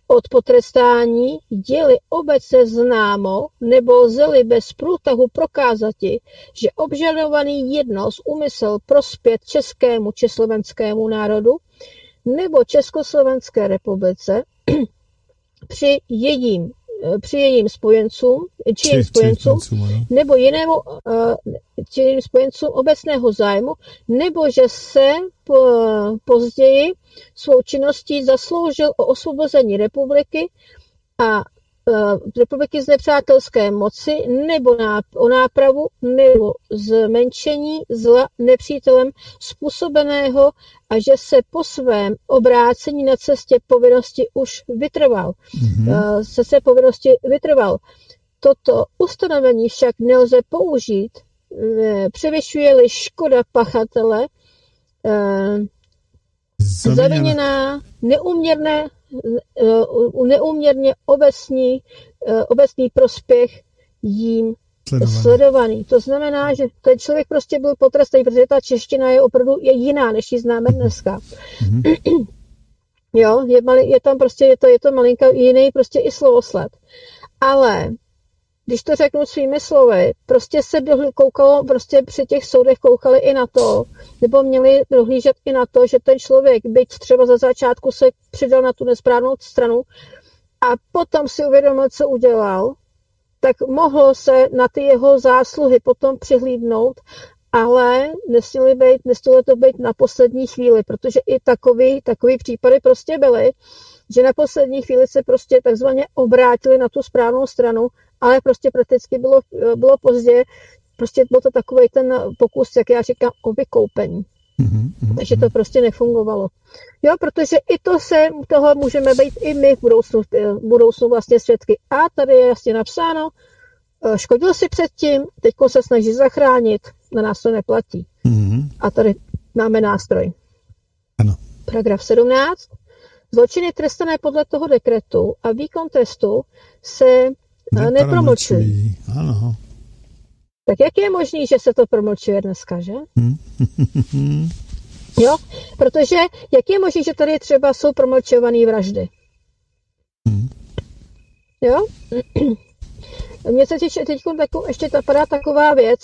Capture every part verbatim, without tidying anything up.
od potrestání, je-li obecně známo, nebo lze-li bez průtahu prokázati, že obžalovaný jednal s úmysl prospět českému či slovenskému národu nebo Československé republice při jejím, při jejím spojencům, či jejím spojencům, nebo jinému či jiným spojencům obecného zájmu, nebo že se po, později svou činností zasloužil o osvobození republiky a uh, republiky z nepřátelské moci, nebo na, o nápravu, nebo zmenšení zla nepřítelem způsobeného a že se po svém obrácení na cestě povinnosti už vytrval. Mm-hmm. Uh, se se povinnosti vytrval. Toto ustanovení však nelze použít, převyšuje-li škoda pachatele uh, zaviněná neúměrné, neúměrně obecný, obecný prospěch jím sledovaný. sledovaný. To znamená, že ten člověk prostě byl potrestaný, protože ta čeština je opravdu je jiná, než ji známe dneska. Mm-hmm. Jo, je, mali, je tam prostě, je to, je to malinka jiný prostě i slovosled. Ale když to řeknu svými slovy, prostě se dohlí, koukalo, prostě při těch soudech koukali i na to, nebo měli dohlížet i na to, že ten člověk, byť třeba za začátku se přidal na tu nesprávnou stranu a potom si uvědomil, co udělal, tak mohlo se na ty jeho zásluhy potom přihlídnout, ale nesměly být, nesmělo to být na poslední chvíli, protože i takový, takový případy prostě byly, že na poslední chvíli se prostě takzvaně obrátili na tu správnou stranu, ale prostě prakticky bylo, bylo pozdě, prostě byl to takový ten pokus, jak já říkám, o vykoupení. Mm-hmm. Takže to prostě nefungovalo. Jo, protože i to se, toho můžeme být i my v budoucnu, v budoucnu vlastně svědky. A tady je jasně napsáno, škodil si předtím, teďko se snaží zachránit, na nás to neplatí. Mm-hmm. A tady máme nástroj. Ano. Paragraf sedmnáct. Zločiny trestané podle toho dekretu a výkon trestu se nepromlčují. Ano. Tak jak je možný, že se to promlčuje dneska, že? Jo, protože jak je možný, že tady třeba jsou promlčované vraždy? Jo? Mně se teď, teď ještě napadá taková věc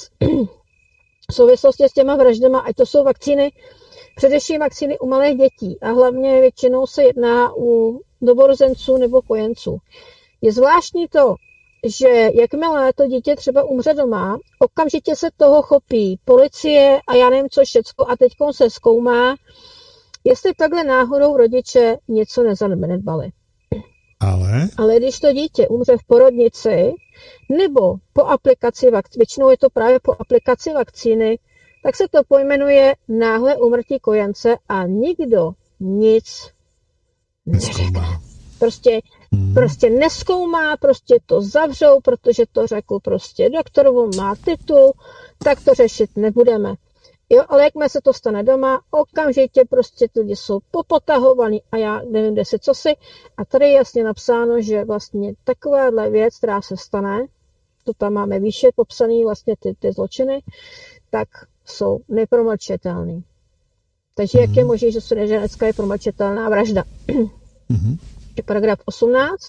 v souvislosti s těma vraždama, ať to jsou vakcíny, především vakcíny u malých dětí a hlavně většinou se jedná u novorozenců nebo kojenců. Je zvláštní to, že jakmile to dítě třeba umře doma, okamžitě se toho chopí policie a já nevím co všecko a teď se zkoumá, jestli takhle náhodou rodiče něco nezanedbali. Ale? Ale když to dítě umře v porodnici nebo po aplikaci vakcíny, většinou je to právě po aplikaci vakcíny, tak se to pojmenuje náhle úmrtí kojence a nikdo nic neřekne. Prostě, hmm. prostě nezkoumá, prostě to zavřou, protože to řekl prostě doktor, on má titul, tak to řešit nebudeme. Jo, ale jakmile se to stane doma, okamžitě prostě ty lidi jsou popotahovaný a já nevím, kde si co si. A tady je jasně napsáno, že vlastně takováhle věc, která se stane, to tam máme výše popsaný vlastně ty, ty zločiny, tak jsou nepromlčitelný. Takže mm-hmm. jak je možné, že Svěřenecká je promlčitelná vražda? Mm-hmm. Paragraf osmnáct.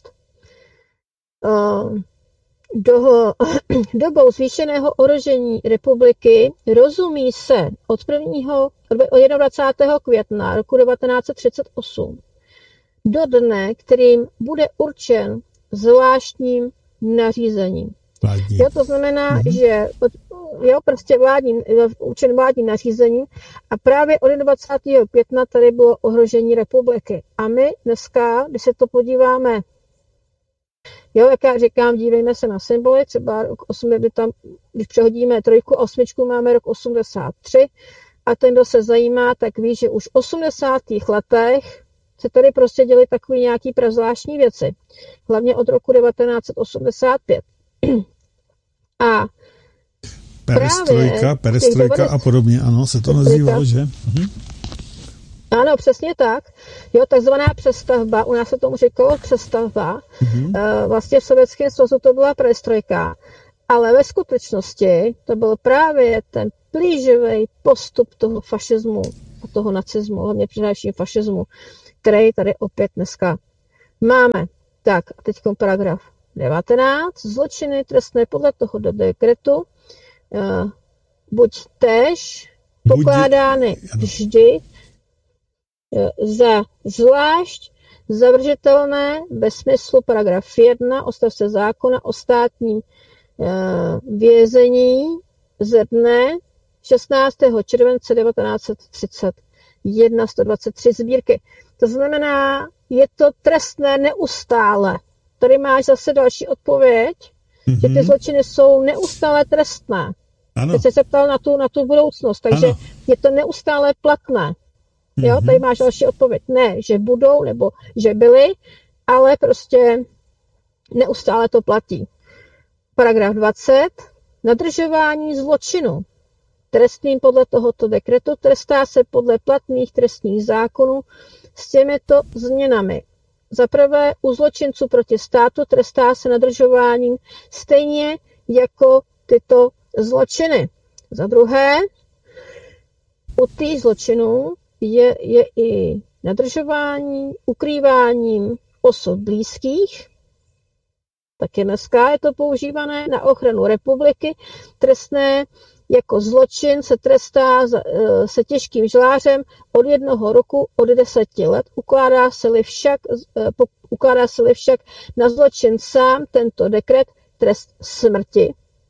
Uh, do, dobou zvýšeného ohrožení republiky rozumí se od prvního, od dvacátého prvního května roku devatenáct set třicet osm do dne, kterým bude určen zvláštním nařízením. Vládní. Jo, to znamená, mm-hmm. že jo, prostě vládní, určen vládním nařízením a právě od dvacátého prvního května tady bylo ohrožení republiky. A my dneska, když se to podíváme, jo, jak já říkám, dívejme se na symboly, třeba rok osm, tam, když přehodíme trojku a osmičku, máme rok osmdesát tři a ten, kdo se zajímá, tak ví, že už v osmdesátých letech se tady prostě děly takové nějaký prezvláštní věci. Hlavně od roku devatenáct set osmdesát pět. A perestrojka, perestrojka a podobně, ano, se to nazývalo, že? Mhm. Ano, přesně tak. Jo, takzvaná přestavba, u nás se tomu říkalo přestavba. Mhm. Vlastně v Sovětském svazu to byla perestrojka, ale ve skutečnosti to byl právě ten plíživý postup toho fašismu a toho nacismu, hlavně především fašismu, který tady opět dneska Máme, tak, a teď paragraf devatenáct, zločiny trestné podle tohoto dekretu, uh, buď též pokládány vždy uh, za zvlášť zavržitelné ve smyslu paragraf jedna odstavce zákona o státním uh, vězení ze dne šestnáctého července devatenáct set třicet jedna sto dvacet tři sbírky. To znamená, je to trestné neustále. Tady máš zase další odpověď, mm-hmm. že ty zločiny jsou neustále trestné. Ano. Teď jsi se ptal na tu, na tu budoucnost, takže ano. je to neustále platné. Mm-hmm. Jo, tady máš další odpověď. Ne, že budou, nebo že byly, ale prostě neustále to platí. Paragraf dvacet. Nadržování zločinu trestným podle tohoto dekretu trestá se podle platných trestních zákonů s těmito změnami. Za prvé, u zločinců proti státu trestá se nadržováním stejně jako tyto zločiny. Za druhé, u těch zločinů je, je i nadržování, ukrýváním osob blízkých. Taky dneska je to používané na ochranu republiky. Trestné jako zločin se trestá se těžkým žlářem od jednoho roku od deseti let. Ukládá se-li však, ukládá se-li však na zločin sám tento dekret trest smrti.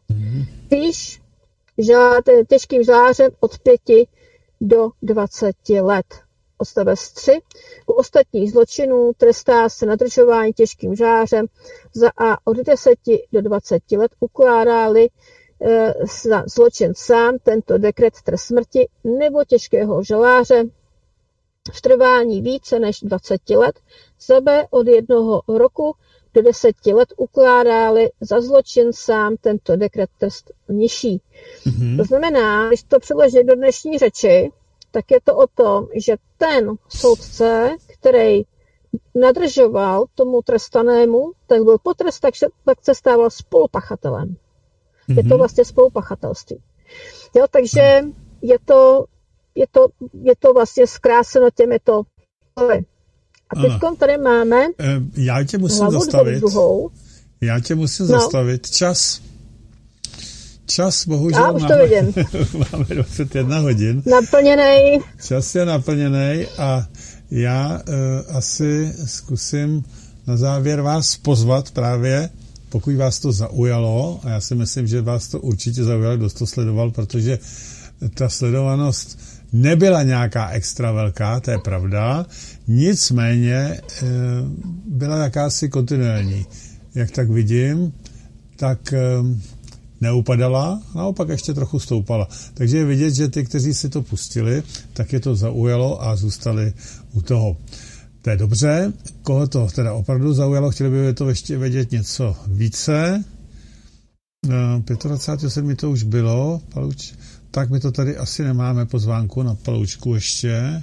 Píš těžkým žlářem od pěti do dvaceti let. Odstavec tři. U ostatních zločinů trestá se nadržování těžkým žlářem za a od deseti do dvaceti let, ukládá-li za zločin sám tento dekret trest smrti nebo těžkého žaláře v trvání více než dvacet let, za b od jednoho roku do deseti let, ukládá-li za zločin sám tento dekret trest nižší. Mm-hmm. To znamená, když to přeloží do dnešní řeči, tak je to o tom, že ten soudce, který nadržoval tomu trestanému, tak byl potrest, tak se stával spolupachatelem. Je to vlastně spolupachatelství. Jo, takže je to, je to, je to vlastně zkráseno těmito. A teď tady máme Já tě musím zastavit. Druhou. Já tě musím no. zastavit. Čas. Čas, bohužel, Já už máme, to vidím. máme dvacet jedna hodin. Naplněnej. Čas je naplněnej a já uh, asi zkusím na závěr vás pozvat právě, pokud vás to zaujalo, a já si myslím, že vás to určitě zaujalo, kdo to sledoval, protože ta sledovanost nebyla nějaká extra velká, to je pravda, nicméně byla jakási kontinuální. Jak tak vidím, tak neupadala, naopak ještě trochu stoupala. Takže je vidět, že ty, kteří si to pustili, tak je to zaujalo a zůstali u toho. To je dobře. Koho to teda opravdu zaujalo, chtěli by to ještě vědět něco více. dvacátého pátého sedmého to už bylo. Palouč. Tak my to tady asi nemáme pozvánku na Paloučku ještě.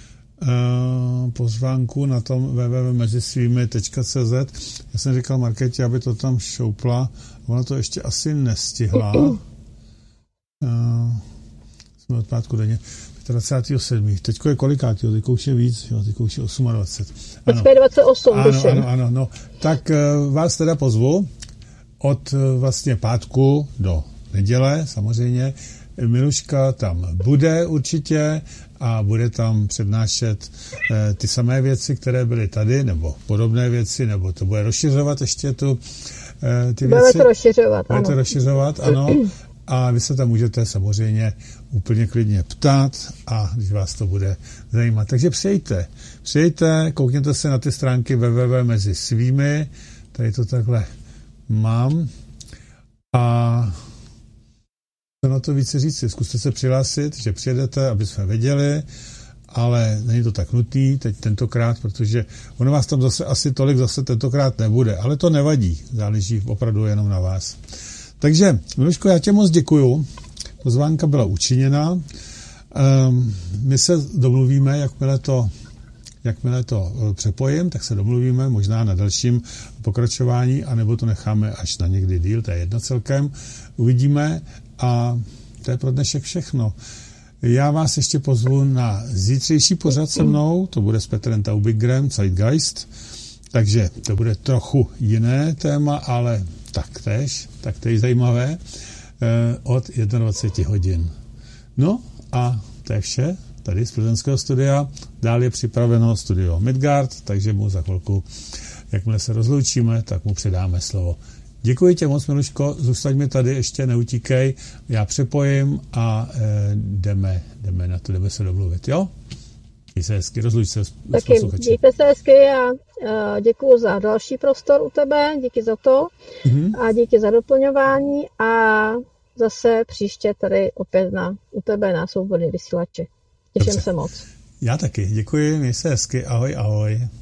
Pozvánku na tom w w w tečka mezi svými tečka c z. Já jsem říkal Markétě, aby to tam šoupla. Ona to ještě asi nestihla. Jsme od pátku denně. dvacátého sedmého Teďko je kolikátýho? Teďko už je víc, jo? Teďko už je dvacet osm. Teďko je dvacet osm. Ano, ano, ano, no. Tak uh, vás teda pozvu od uh, vlastně pátku do neděle, samozřejmě. Miluška tam bude určitě a bude tam přednášet uh, ty samé věci, které byly tady, nebo podobné věci, nebo to bude rozšiřovat ještě tu uh, ty věci. Bude to rozšiřovat, Bude ano. to rozšiřovat, ano. A vy se tam můžete samozřejmě úplně klidně ptát a když vás to bude zajímat. Takže přijďte, přijďte, koukněte se na ty stránky w w w tečka mezi svými, tady to takhle mám a co na to více říci, zkuste se přihlásit, že přijedete, aby jsme věděli, ale není to tak nutný teď tentokrát, protože ono vás tam zase asi tolik zase tentokrát nebude, ale to nevadí, záleží opravdu jenom na vás. Takže, Miluško, já tě moc děkuju. Pozvánka byla učiněna. Um, my se domluvíme, jakmile to, jakmile to přepojím, tak se domluvíme možná na dalším pokračování, anebo to necháme až na někdy díl, to je jedno celkem. Uvidíme a to je pro dnešek všechno. Já vás ještě pozvu na zítřejší pořad se mnou, to bude s Petrem Taubigrem, Zeitgeist. Takže to bude trochu jiné téma, ale taktéž, taktéž zajímavé, od dvacet jedna hodin. No a to je vše tady z plzeňského studia. Dál je připraveno studio Midgard, takže mu za chvilku, jakmile se rozloučíme, tak mu předáme slovo. Děkuji tě moc, Miluško, zůstaň mi tady, ještě neutíkej, já přepojím a e, jdeme, jdeme na to, jdeme se domluvit, jo? Měj se hezky, rozluč se s posluchači. Mějte se hezky a uh, děkuji za další prostor u tebe, díky za to mm-hmm. a díky za doplňování a zase příště tady opět na, u tebe na Svobodný vysílači. Těším se moc. Já taky, děkuji, měj se hezky, ahoj, ahoj.